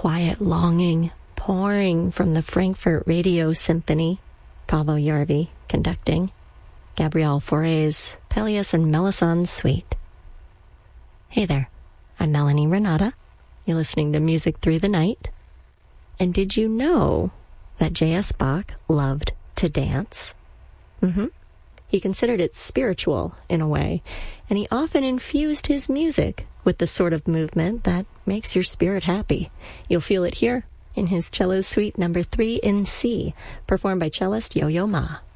quiet longing pouring from the Frankfurt Radio Symphony, Pavel Järvi conducting, Gabriel Fauré's Pelléas and Melisande Suite. Hey there, I'm Melanie Renata. You're listening to Music Through the Night. And did you know that J.S. Bach loved to dance? He considered it spiritual in a way, and he often infused his music with the sort of movement that makes your spirit happy. You'll feel it here in his Cello Suite No. 3 in C, performed by cellist Yo-Yo Ma.